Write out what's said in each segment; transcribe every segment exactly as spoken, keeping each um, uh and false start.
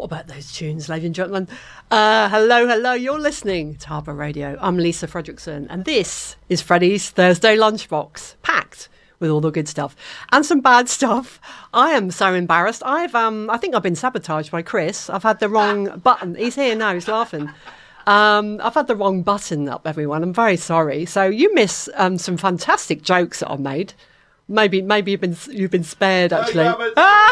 about those tunes, ladies and gentlemen. Uh, hello, hello, you're listening to Harbour Radio. I'm Lisa Fredrickson, and this is Freddie's Thursday Lunchbox, packed with all the good stuff and some bad stuff. I am so embarrassed. I've, um, I think I've been sabotaged by Chris. I've had the wrong button. He's here now, he's laughing. Um, I've had the wrong button up, everyone. I'm very sorry. So you miss um, some fantastic jokes that I've made. Maybe, maybe you've been you've been spared, actually. No,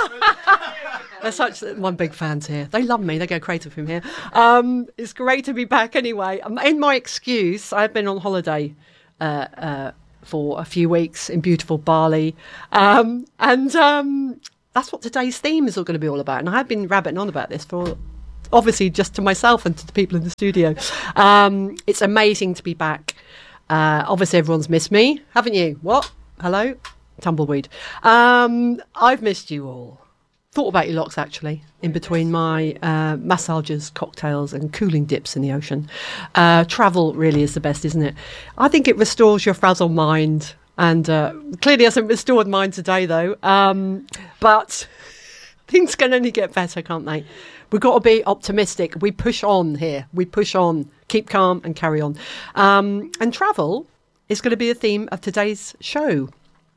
they're such one big fans here. They love me. They go crazy from here. Um, it's great to be back anyway. Um, in my excuse, I've been on holiday uh, uh, for a few weeks in beautiful Bali, um, and um, that's what today's theme is all going to be all about. And I have been rabbiting on about this for, obviously, just to myself and to the people in the studio. Um, it's amazing to be back. Uh, obviously, everyone's missed me, haven't you? What? Hello? Tumbleweed. Um, I've missed you all. Thought about you lots, actually, in between my uh, massages, cocktails and cooling dips in the ocean. Uh, travel really is the best, isn't it? I think it restores your frazzled mind, and uh, clearly hasn't restored mine today, though. Um, but things can only get better, can't they? We've got to be optimistic. We push on here. We push on. Keep calm and carry on. Um, and travel is going to be a theme of today's show.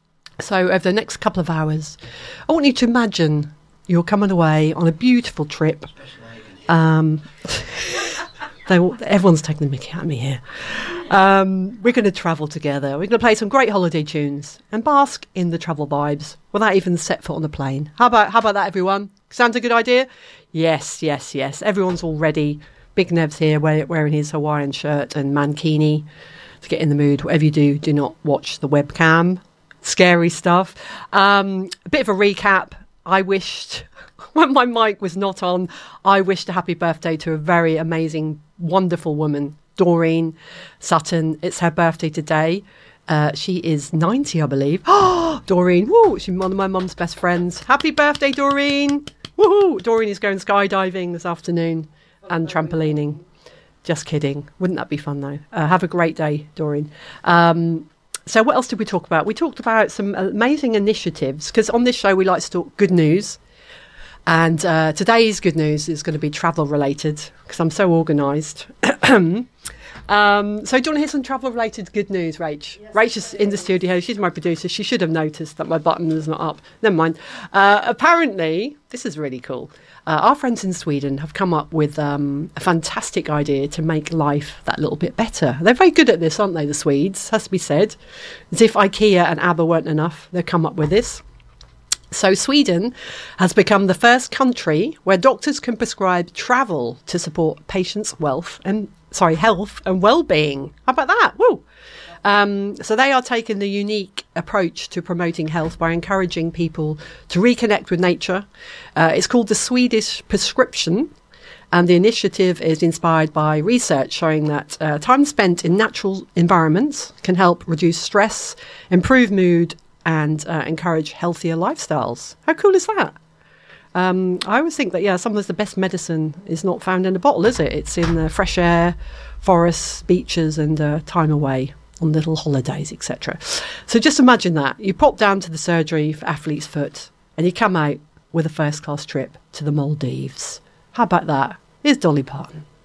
So over the next couple of hours, I want you to imagine you're coming away on a beautiful trip. Um, they, everyone's taking the mickey out of me here. Um, we're going to travel together. We're going to play some great holiday tunes and bask in the travel vibes without even set foot on the plane. How about how about that, everyone? Sounds a good idea? Yes, yes, yes. Everyone's all ready. Big Nev's here wearing his Hawaiian shirt and mankini to get in the mood. Whatever you do, do not watch the webcam. Scary stuff. Um, a bit of a recap. I wished, when my mic was not on, I wished a happy birthday to a very amazing, wonderful woman, Doreen Sutton. It's her birthday today. Uh, she is ninety, I believe. Oh, Doreen. Woo, she's one of my mum's best friends. Happy birthday, Doreen. Woohoo. Doreen is going skydiving this afternoon and trampolining. Just kidding. Wouldn't that be fun, though? Uh, have a great day, Doreen. Um, So what else did we talk about? We talked about some amazing initiatives, because on this show we like to talk good news. And uh, today's good news is going to be travel related, because I'm so organised. um, so do you want to hear some travel related good news, Rach? Yes, Rach is in the studio. She's my producer. She should have noticed that my button is not up. Never mind. Uh, apparently, this is really cool. Uh, our friends in Sweden have come up with um, a fantastic idea to make life that little bit better. They're very good at this, aren't they, the Swedes, has to be said. As if IKEA and ABBA weren't enough, they've come up with this. So Sweden has become the first country where doctors can prescribe travel to support patients' wealth and, sorry, health and well-being. How about that? Woo! Um, so they are taking the unique approach to promoting health by encouraging people to reconnect with nature. Uh, it's called the Swedish Prescription, and the initiative is inspired by research showing that uh, time spent in natural environments can help reduce stress, improve mood, and uh, encourage healthier lifestyles. How cool is that? Um, I always think that, yeah, sometimes the best medicine is not found in a bottle, is it? It's in the fresh air, forests, beaches, and uh, time away on little holidays, et cetera. So just imagine that. You pop down to the surgery for athlete's foot and you come out with a first-class trip to the Maldives. How about that? Here's Dolly Parton.